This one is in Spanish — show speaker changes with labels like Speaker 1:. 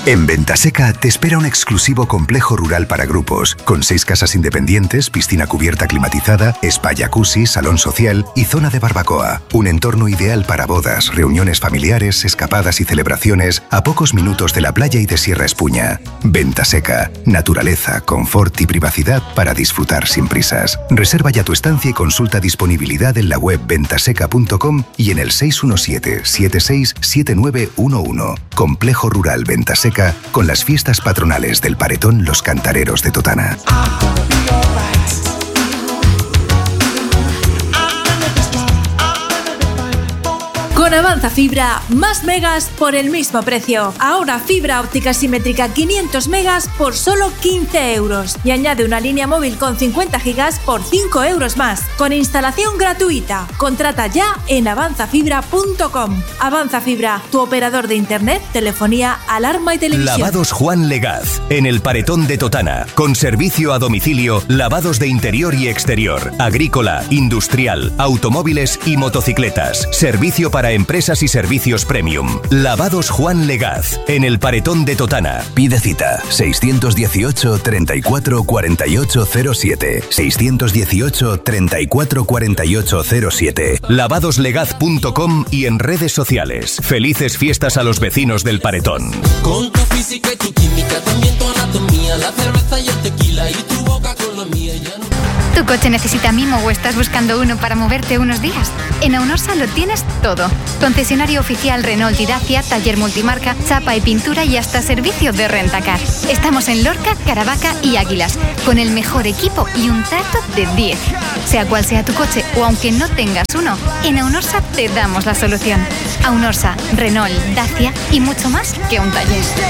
Speaker 1: En Ventaseca te espera un exclusivo complejo rural para grupos, con 6 casas independientes, piscina cubierta climatizada, spa jacuzzi, salón social y zona de barbacoa. Un entorno ideal para bodas, reuniones familiares, escapadas y celebraciones a pocos minutos de la playa y de Sierra Espuña. Ventaseca, naturaleza, confort y privacidad para disfrutar sin prisas. Reserva ya tu estancia y consulta disponibilidad en la web ventaseca.com y en el 617-767911. Complejo Rural Ventaseca, con las fiestas patronales del Paretón Los Cantareros de Totana.
Speaker 2: Con Avanza Fibra, más megas por el mismo precio. Ahora fibra óptica simétrica 500 megas por solo 15 euros. Y añade una línea móvil con 50 gigas por 5 euros más. Con instalación gratuita. Contrata ya en avanzafibra.com. Avanza Fibra, tu operador de internet, telefonía, alarma y televisión.
Speaker 3: Lavados Juan Legaz, en el Paretón de Totana. Con servicio a domicilio, lavados de interior y exterior, agrícola, industrial, automóviles y motocicletas. Servicio para empresas y servicios premium. Lavados Juan Legaz, en el Paretón de Totana.
Speaker 1: Pide cita 618 34 48 07. 618 34 48 07.
Speaker 3: Lavadoslegaz.com y en redes sociales. Felices fiestas a los vecinos del Paretón.
Speaker 4: Con tu física y tu química, también tu anatomía, la cerveza y el tequila y tu boca con la mía ya no.
Speaker 5: ¿Tu coche necesita mimo o estás buscando uno para moverte unos días? En Aunorsa lo tienes todo. Concesionario oficial Renault y Dacia, taller multimarca, chapa y pintura y hasta servicio de rentacar. Estamos en Lorca, Caravaca y Águilas, con el mejor equipo y un trato de 10. Sea cual sea tu coche o aunque no tengas uno, en Aunorsa te damos la solución. Aunorsa, Renault, Dacia y mucho más que un taller.